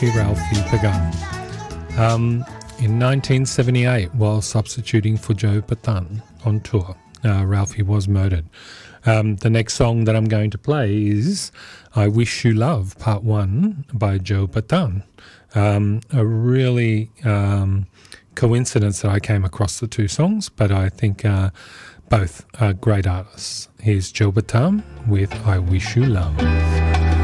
Ralphie Pagan. In 1978, while substituting for Joe Bataan on tour, Ralphie was murdered. The next song that I'm going to play is I Wish You Love, Part 1 by Joe Bataan. A really coincidence that I came across the two songs, but I think both are great artists. Here's Joe Bataan with I Wish You Love.